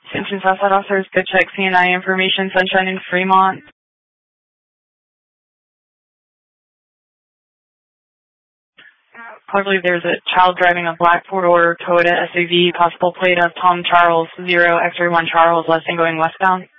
Sampson Southside officers, good check, CNI information, Sunshine in Fremont. I believe there's a child driving a black four-door Toyota SUV, possible plate of Tom Charles, 0 X-ray 1 Charles, last thing going westbound.